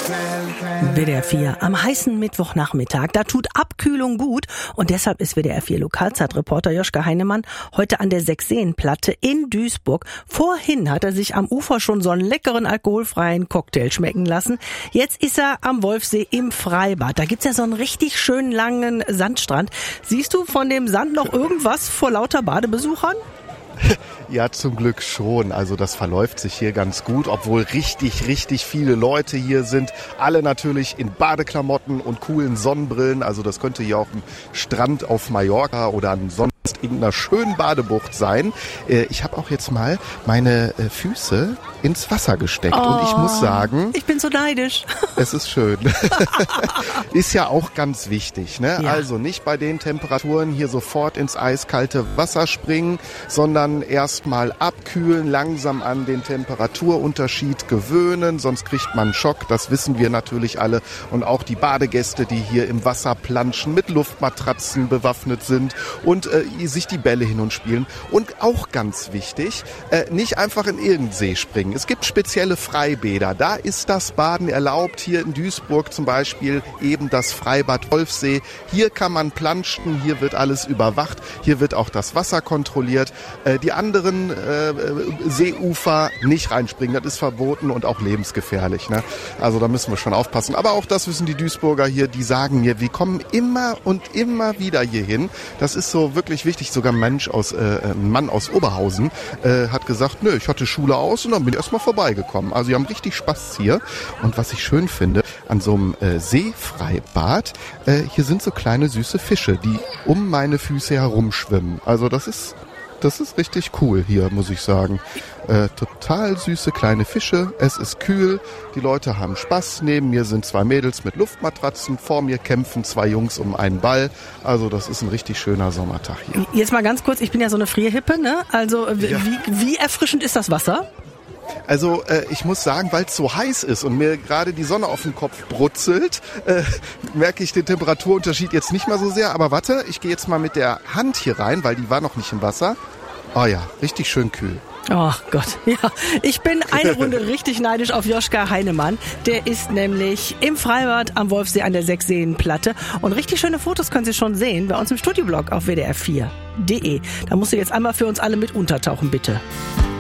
WDR 4 am heißen Mittwochnachmittag. Da tut Abkühlung gut und deshalb ist WDR 4 Lokalzeitreporter Joschka Heinemann heute an der Sechseenplatte in Duisburg. Vorhin hat er sich am Ufer schon so einen leckeren alkoholfreien Cocktail schmecken lassen. Jetzt ist er am Wolfsee im Freibad. Da gibt's ja so einen richtig schönen langen Sandstrand. Siehst du von dem Sand noch irgendwas vor lauter Badebesuchern? Ja, zum Glück schon. Also das verläuft sich hier ganz gut, obwohl richtig viele Leute hier sind. Alle natürlich in Badeklamotten und coolen Sonnenbrillen. Also das könnte hier auch ein Strand auf Mallorca oder an sonst irgendeiner schönen Badebucht sein. Ich habe auch jetzt mal meine Füße ins Wasser gesteckt und ich muss sagen... Ich bin so neidisch. Es ist schön. Ist ja auch ganz wichtig, ne? Ja. Also nicht bei den Temperaturen hier sofort ins eiskalte Wasser springen, sondern erst mal abkühlen, langsam an den Temperaturunterschied gewöhnen, sonst kriegt man einen Schock, das wissen wir natürlich alle. Und auch die Badegäste, die hier im Wasser planschen, mit Luftmatratzen bewaffnet sind und sich die Bälle hin und spielen. Und auch ganz wichtig, nicht einfach in irgendeinen See springen. Es gibt spezielle Freibäder, da ist das Baden erlaubt. Hier in Duisburg zum Beispiel eben das Freibad Wolfsee. Hier kann man planschen, hier wird alles überwacht, hier wird auch das Wasser kontrolliert. Die anderen Seeufer nicht reinspringen, das ist verboten und auch lebensgefährlich, ne? Also da müssen wir schon aufpassen. Aber auch das wissen die Duisburger hier, die sagen mir, wir kommen immer und immer wieder hier hin. Das ist so wirklich wichtig. Sogar ein Mann aus Oberhausen hat gesagt, nö, ich hatte Schule aus und dann bin ich erstmal vorbeigekommen. Also die haben richtig Spaß hier. Und was ich schön finde, an so einem Seefreibad, hier sind so kleine süße Fische, die um meine Füße herumschwimmen. Also das ist richtig cool hier, muss ich sagen. Total süße kleine Fische, es ist kühl, die Leute haben Spaß. Neben mir sind 2 Mädels mit Luftmatratzen, vor mir kämpfen 2 Jungs um einen Ball. Also das ist ein richtig schöner Sommertag hier. Jetzt mal ganz kurz, ich bin ja so eine Frierhippe, ne? Also wie erfrischend ist das Wasser? Also ich muss sagen, weil es so heiß ist und mir gerade die Sonne auf den Kopf brutzelt, merke ich den Temperaturunterschied jetzt nicht mal so sehr. Aber warte, ich gehe jetzt mal mit der Hand hier rein, weil die war noch nicht im Wasser. Oh ja, richtig schön kühl. Ach Gott, ja. Ich bin eine Runde richtig neidisch auf Joschka Heinemann. Der ist nämlich im Freibad am Wolfsee an der Sechseenplatte. Und richtig schöne Fotos können Sie schon sehen bei uns im Studioblog auf wdr4.de. Da musst du jetzt einmal für uns alle mit untertauchen, bitte.